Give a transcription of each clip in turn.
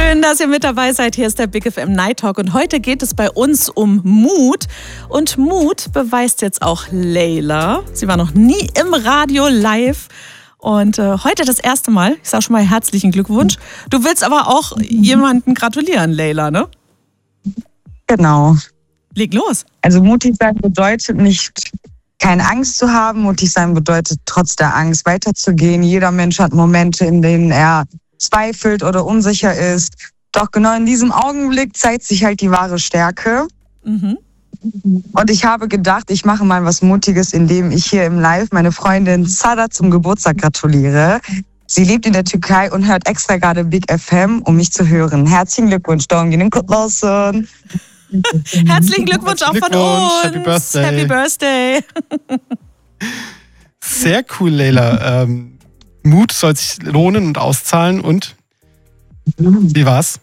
Schön, dass ihr mit dabei seid. Hier ist der Big FM Night Talk und heute geht es bei uns um Mut. Und Mut beweist jetzt auch Leila. Sie war noch nie im Radio live und heute das erste Mal. Ich sage schon mal herzlichen Glückwunsch. Du willst aber auch jemanden gratulieren, Leila, ne? Genau. Leg los. Also mutig sein bedeutet nicht, keine Angst zu haben. Mutig sein bedeutet, trotz der Angst weiterzugehen. Jeder Mensch hat Momente, in denen er zweifelt oder unsicher ist. Doch genau in diesem Augenblick zeigt sich halt die wahre Stärke. Mhm. Und ich habe gedacht, ich mache mal was Mutiges, indem ich hier im Live meine Freundin Sada zum Geburtstag gratuliere. Sie lebt in der Türkei und hört extra gerade Big FM, um mich zu hören. Herzlichen Glückwunsch, Doğum günün kutlu olsun. Herzlichen Glückwunsch auch von uns. Happy Birthday. Happy Birthday. Sehr cool, Leila. Mut soll sich lohnen und auszahlen. Und wie war's?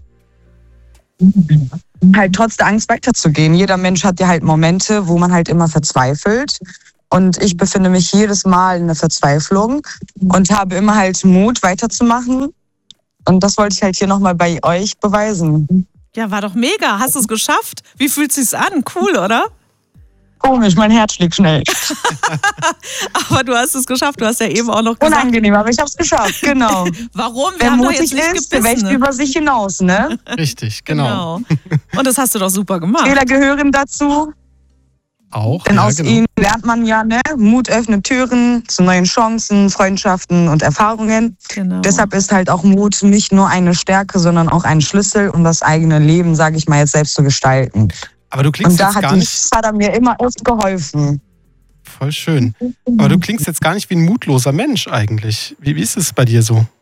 Halt trotz der Angst weiterzugehen. Jeder Mensch hat ja halt Momente, wo man halt immer verzweifelt. Und ich befinde mich jedes Mal in der Verzweiflung und habe immer halt Mut, weiterzumachen. Und das wollte ich halt hier nochmal bei euch beweisen. Ja, war doch mega. Hast du es geschafft? Wie fühlt es sich an? Cool, oder? Komisch, mein Herz schlägt schnell. Aber du hast es geschafft. Du hast ja eben auch noch gesagt. Unangenehm, aber ich habe es geschafft, genau. Warum? Wer mutig ist, der wächst über sich hinaus, ne? Richtig, genau. Und das hast du doch super gemacht. Fehler gehören dazu. Auch, denn aus ihnen lernt man ja, ne? Mut öffnet Türen zu neuen Chancen, Freundschaften und Erfahrungen. Genau. Deshalb ist halt auch Mut nicht nur eine Stärke, sondern auch ein Schlüssel, um das eigene Leben, sage ich mal, jetzt selbst zu gestalten. Aber du klingst und da jetzt gar nicht. Sada mir immer oft geholfen. Voll schön. Aber du klingst jetzt gar nicht wie ein mutloser Mensch eigentlich. Wie ist es bei dir so?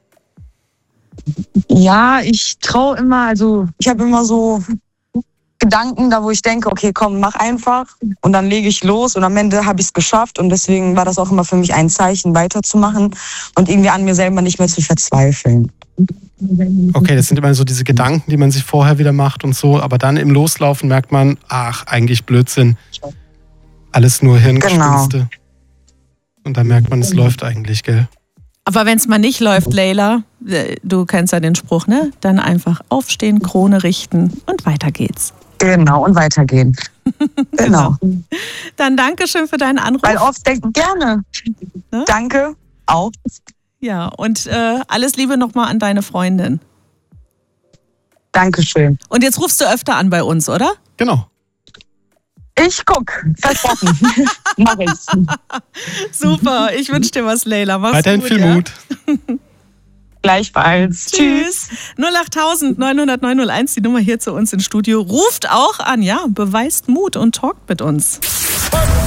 Ja, ich traue immer, also ich habe immer so Gedanken, da wo ich denke, okay, komm, mach einfach. Und dann lege ich los und am Ende habe ich es geschafft. Und deswegen war das auch immer für mich ein Zeichen, weiterzumachen und irgendwie an mir selber nicht mehr zu verzweifeln. Okay, das sind immer so diese Gedanken, die man sich vorher wieder macht und so. Aber dann im Loslaufen merkt man, ach, eigentlich Blödsinn. Alles nur Hirngespinste. Genau. Und dann merkt man, es läuft eigentlich, gell? Aber wenn es mal nicht läuft, Leila, du kennst ja den Spruch, ne? Dann einfach aufstehen, Krone richten und weiter geht's. Genau, und weitergehen. Genau. Dann danke schön für deinen Anruf. Weil oft denken, gerne. Ne? Danke, auch. Ja, und alles Liebe nochmal an deine Freundin. Dankeschön. Und jetzt rufst du öfter an bei uns, oder? Genau. Ich guck, versprochen. Mach ich. Super, ich wünsche dir was, Leila. Mach's weiterhin gut, viel Mut. Gleichfalls. Tschüss. 08000 900 901, die Nummer hier zu uns ins Studio. Ruft auch an, ja, beweist Mut und talkt mit uns.